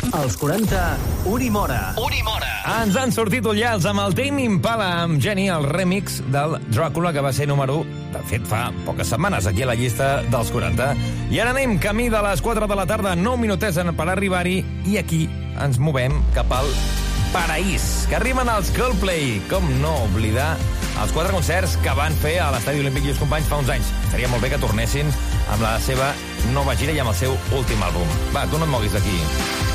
Als 40, Unimora. Ens han sortit ullals amb el Tame Impala, amb Jenny, el remix del Dràcula, que va ser número 1, de fet, fa poques setmanes, aquí a la llista dels 40. I ara anem camí de les 4 de la tarda, 9 minutets per arribar-hi, i aquí ens movem cap al Paraís, que arriben els Coldplay. Com no oblidar els 4 concerts que van fer a l'Estadi Olímpic Lluís Companys fa uns anys. Seria molt bé que tornessin amb la seva nova gira i amb el seu últim àlbum. Va, tu no et moguis d'aquí.